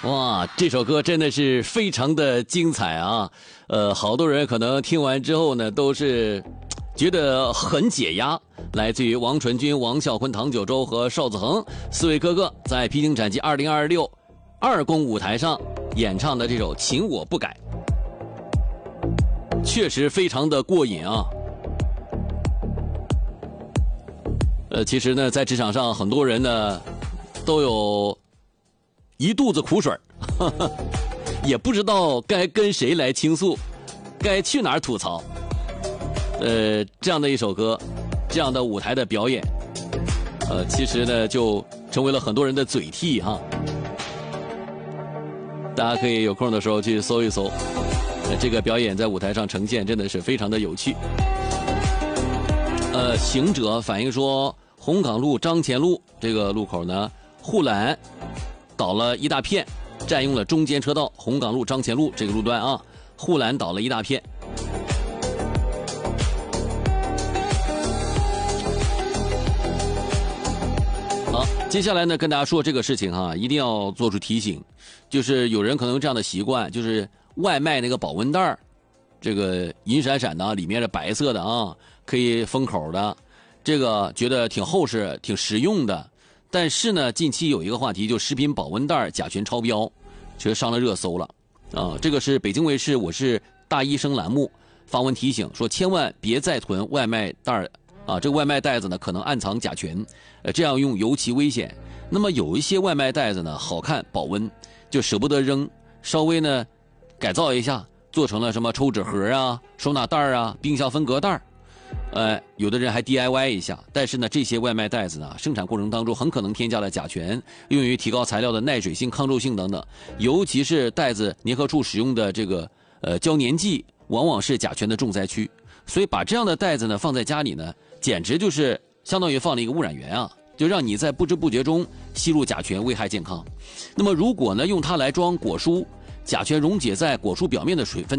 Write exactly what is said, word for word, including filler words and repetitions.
哇，这首歌真的是非常的精彩啊！呃，好多人可能听完之后呢，都是觉得很解压。来自于王传君、王啸坤、唐九洲和邵子恒四位哥哥在披荆斩棘二零二六二公舞台上演唱的这首《情我不改》，确实非常的过瘾啊！呃，其实呢，在职场上，很多人呢都有一肚子苦水呵呵，也不知道该跟谁来倾诉，该去哪儿吐槽。呃，这样的一首歌，这样的舞台的表演，呃，其实呢就成为了很多人的嘴替哈。大家可以有空的时候去搜一搜，呃，这个表演在舞台上呈现真的是非常的有趣。呃，行者反映说，红岗路张前路这个路口呢，护栏倒了一大片，占用了中间车道。红岗路张前路这个路段啊，护栏倒了一大片。好，接下来呢，跟大家说这个事情哈，一定要做出提醒，就是有人可能有这样的习惯，就是外卖那个保温袋这个银闪闪的，里面是白色的啊，可以封口的，这个觉得挺厚实、挺实用的。但是呢，近期有一个话题，就食品保温袋甲醛超标，其实上了热搜了啊。这个是北京卫视我是大医生栏目发文提醒说，千万别再囤外卖袋啊，这个外卖袋子呢可能暗藏甲醛，呃，这样用尤其危险。那么有一些外卖袋子呢好看保温，就舍不得扔，稍微呢改造一下，做成了什么抽纸盒啊、收纳袋啊、冰箱分隔袋。呃，有的人还 D I Y 一下，但是呢，这些外卖袋子呢，生产过程当中很可能添加了甲醛，用于提高材料的耐水性、抗皱性等等。尤其是袋子粘合处使用的这个呃胶粘剂，往往是甲醛的重灾区。所以把这样的袋子呢放在家里呢，简直就是相当于放了一个污染源啊，就让你在不知不觉中吸入甲醛，危害健康。那么如果呢用它来装果蔬，甲醛溶解在果蔬表面的水分